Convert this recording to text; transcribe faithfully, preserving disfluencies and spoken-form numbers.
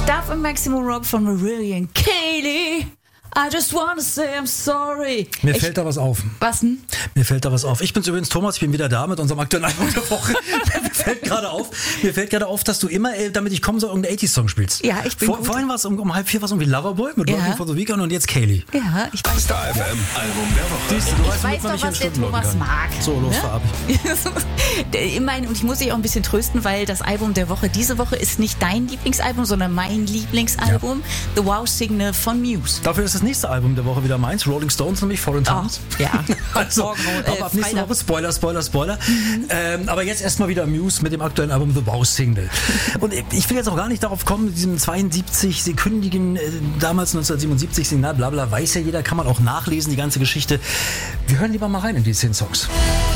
Stuff and Maximum Rock von Marillion Kaylee. I just wanna say I'm sorry. Mir ich, fällt da was auf. Was denn? Mir fällt da was auf. Ich bin's übrigens, Thomas, ich bin wieder da mit unserem aktuellen Album der Woche. mir fällt gerade auf, mir fällt gerade auf, dass du immer, äh, damit ich komme, so irgendeinen achtziger-Song spielst. Ja, ich bin Vor, gut. Vorhin war es um, um halb vier was irgendwie Loverboy mit Ja. Working for the Weekend und jetzt Kaylee. Ja, ich weiß. Star F M Album der Woche. Siehst du, du Ich weißt, weiß womit man doch, nicht in was der Stunden Thomas läuten kann. mag. So, los, Ne? fahr ab. Der- Immerhin, und ich muss dich auch ein bisschen trösten, weil das Album der Woche diese Woche ist nicht dein Lieblingsalbum, sondern mein Lieblingsalbum. The Wow Signal von Muse. Dafür ist das nächste Album der Woche wieder meins, Rolling Stones, nämlich Foreign Towns. Oh, ja. Also, Morgen, ab, äh, ab nächste Freitag. Woche, Spoiler, Spoiler, Spoiler. Ähm, aber jetzt erstmal wieder Muse mit dem aktuellen Album The Wow Signal. Und ich will jetzt auch gar nicht darauf kommen, mit diesem zweiundsiebzig-sekündigen, äh, damals neunzehnhundertsiebenundsiebzig Signal, bla bla, weiß ja jeder, kann man auch nachlesen, die ganze Geschichte. Wir hören lieber mal rein in die zehn Songs.